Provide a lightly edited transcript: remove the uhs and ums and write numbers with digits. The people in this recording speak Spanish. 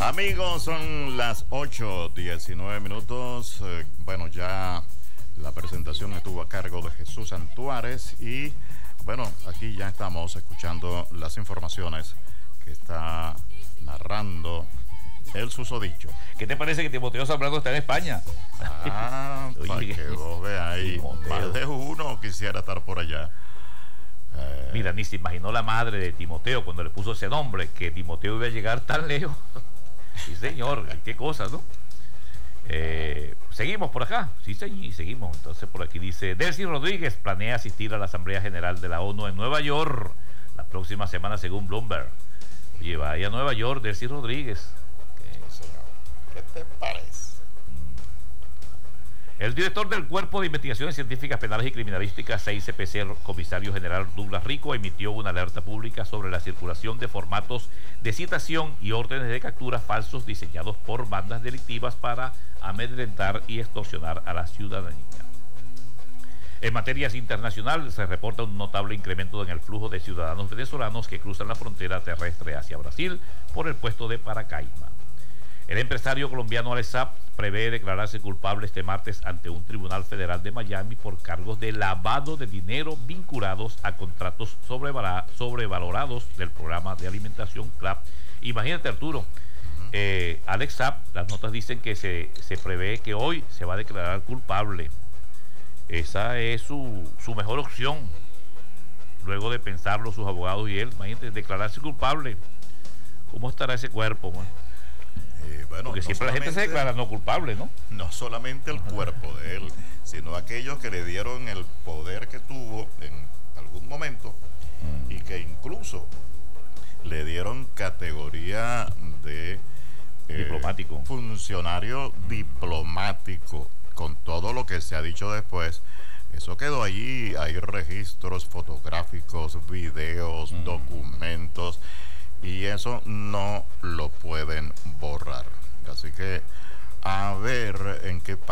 Amigos, son las 8:19. Bueno, ya la presentación estuvo a cargo de Jesús Antuárez y bueno, aquí ya estamos escuchando las informaciones que está narrando el susodicho. ¿Qué te parece que Timoteo Zambrano está en España? Para que vos veas ahí, Timoteo. más de uno quisiera estar por allá. Mira, ni se imaginó la madre de Timoteo cuando le puso ese nombre, que Timoteo iba a llegar tan lejos. Sí, señor, qué cosa, ¿no? Seguimos por acá, sí, seguimos. Entonces por aquí dice, Delcy Rodríguez planea asistir a la Asamblea General de la ONU en Nueva York la próxima semana según Bloomberg. Oye, vaya a Nueva York, Delcy Rodríguez. Señor, ¿qué te parece? El director del Cuerpo de Investigaciones Científicas Penales y Criminalísticas, CICPC, el comisario general Douglas Rico, emitió una alerta pública sobre la circulación de formatos de citación y órdenes de captura falsos diseñados por bandas delictivas para amedrentar y extorsionar a la ciudadanía. En materias internacionales, se reporta un notable incremento en el flujo de ciudadanos venezolanos que cruzan la frontera terrestre hacia Brasil por el puesto de Paracaima. El empresario colombiano Alex Saab prevé declararse culpable este martes ante un tribunal federal de Miami por cargos de lavado de dinero vinculados a contratos sobrevalorados del programa de alimentación CLAP. Imagínate, Arturo, Alex Saab, las notas dicen que se prevé que hoy se va a declarar culpable. Esa es su mejor opción. Luego de pensarlo sus abogados y él, imagínate, declararse culpable. ¿Cómo estará ese cuerpo, man? Bueno, porque siempre la gente se declara no culpable, ¿no? No solamente el cuerpo de él, sino aquellos que le dieron el poder que tuvo en algún momento y que incluso le dieron categoría de diplomático, funcionario diplomático, con todo lo que se ha dicho después. Eso quedó allí, hay registros fotográficos, videos, documentos, y eso no lo pueden borrar. Así que a ver en qué